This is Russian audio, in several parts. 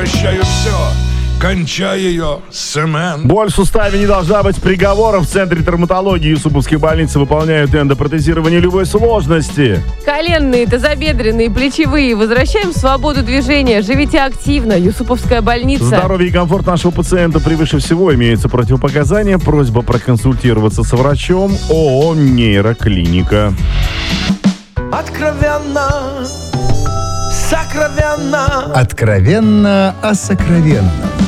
прощаю все, кончая ее цемент. Боль в суставе не должна быть приговором. В Центре травматологии Юсуповской больницы выполняют эндопротезирование любой сложности. Коленные, тазобедренные, плечевые. Возвращаем свободу движения. Живите активно. Юсуповская больница. Здоровье и комфорт нашего пациента превыше всего. Имеются противопоказания. Просьба проконсультироваться со врачом. ООО «Нейроклиника». Откровенно, сокровенно. Откровенно о сокровенном.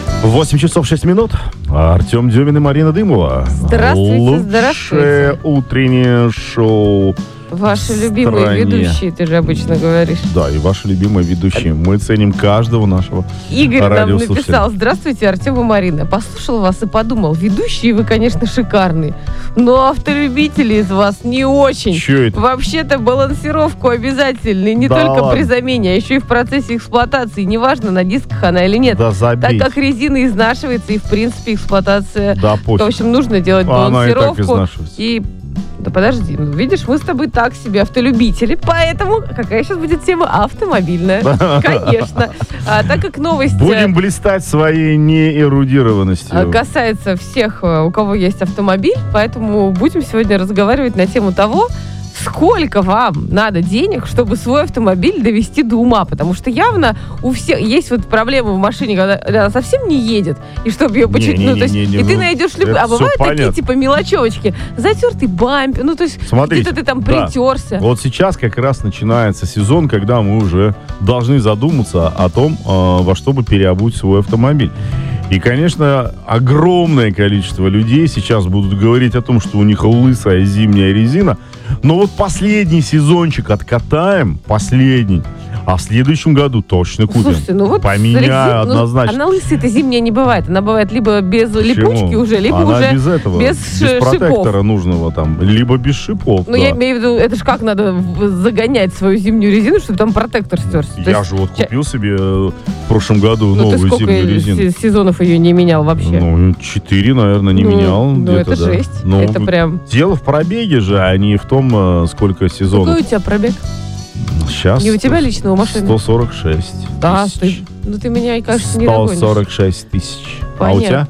8 часов 6 минут. Артем Дюмин и Марина Дымова. Здравствуйте, Лучшее здравствуйте. утреннее шоу. Ваши любимые стране. ведущие, ты же обычно говоришь. Да, и ваши любимые ведущие. Мы ценим каждого нашего Игорь нам радиослушателя. написал: здравствуйте, Артем и Марина. Послушал вас и подумал, ведущие вы, конечно, шикарные, но автолюбители из вас не очень. Чё это? Вообще-то балансировку обязательно, и не Да только ладно. при замене, а еще и в процессе эксплуатации. Неважно, на дисках она или нет. Да забей. Так как резина изнашивается, и в принципе эксплуатация. Да, В пофиг. общем, нужно делать Она и так балансировку. изнашивается. И да подожди, ну видишь, мы с тобой так себе автолюбители, поэтому какая сейчас будет тема? Автомобильная. Конечно. Так как новость Будем блистать своей неэрудированностью. касается всех, у кого есть автомобиль, поэтому будем сегодня разговаривать на тему того, сколько вам надо денег, чтобы свой автомобиль довести до ума. Потому что явно у всех есть вот проблема в машине, когда она совсем не едет, и чтобы ее почуть... Не-не-не-не, Ну, то есть, и ты ну, найдешь... это А всё бывают такие, понятно. типа, мелочевочки. Затертый бампер, ну, то есть, Смотрите, где-то ты там да. притерся. Вот сейчас как раз начинается сезон, когда мы уже должны задуматься о том, во что бы переобуть свой автомобиль. И, конечно, огромное количество людей сейчас будут говорить о том, что у них лысая зимняя резина. Но вот последний сезончик откатаем, последний, а в следующем году точно купим. Слушайте, ну вот Поменяю однозначно. Она лысая-то зимняя не бывает. Она бывает либо без Почему? липучки уже, либо Она уже без этого, без протектора шипов. нужного там, либо без шипов. Ну, да. я имею в виду, это же как надо загонять свою зимнюю резину, чтобы там протектор стерся. То Я есть, же вот купил себе в прошлом году ну, ты новую сколько зимнюю резину. сезонов ее не менял вообще? Ну, 4, наверное, не Ну, менял. ну, где-то, это да. жесть. Ну, Это прям... дело в пробеге же, а не в том, сколько сезонов. Какой у тебя пробег? Сейчас Не у тебя лично, у машины? 146 Да, тысяч. ты меня, кажется, не догонишь. 146 тысяч. А у Понятно. тебя?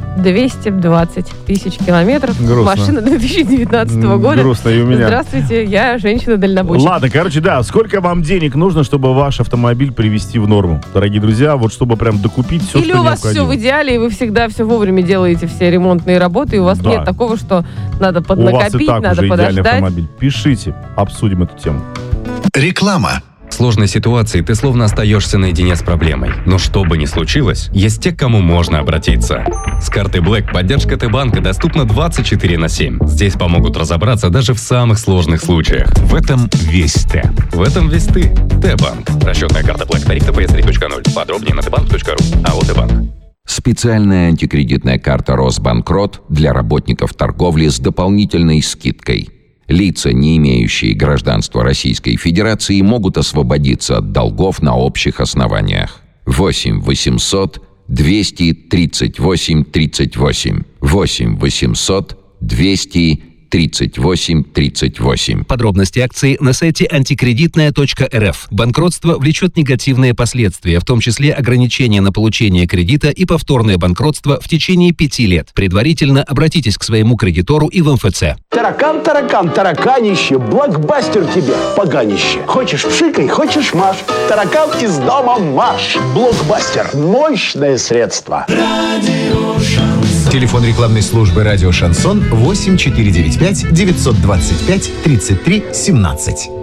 220 тысяч километров. Грустно. Машина 2019 года. Грустно и у меня. Здравствуйте, я женщина-дальнобойщик. Ладно, короче, да, сколько вам денег нужно, чтобы ваш автомобиль привести в норму? Дорогие друзья, вот чтобы прям докупить все, Или что у вас необходимо. все в идеале, и вы всегда все вовремя делаете, все ремонтные работы, и у вас Да. нет такого, что надо У вас и поднакопить, так надо уже идеальный подождать. автомобиль. Пишите, обсудим эту тему. Реклама. В сложной ситуации ты словно остаешься наедине с проблемой. Но что бы ни случилось, есть те, к кому можно обратиться. С карты Black поддержка Т-банка доступна 24/7. Здесь помогут разобраться даже в самых сложных случаях. В этом весь Т. В этом весь ты. Т-банк. Расчетная карта Black. Тариф TPS 3.0. Подробнее на tbank.ru. АО Т-банк. Специальная антикредитная карта «Росбанкрот» для работников торговли с дополнительной скидкой. Лица, не имеющие гражданства Российской Федерации, могут освободиться от долгов на общих основаниях. 8 800 238 38. 8 800 238 38. Подробности акции на сайте антикредитная.рф. Банкротство влечет негативные последствия, в том числе ограничения на получение кредита и повторное банкротство в течение 5 лет. Предварительно обратитесь к своему кредитору и в МФЦ. Таракан, таракан, тараканище, блокбастер тебе, поганище. Хочешь пшикай, хочешь маш. Таракан из дома марш. Блокбастер. Мощное средство. Телефон рекламной службы «Радио Шансон» 8495 925 33 17.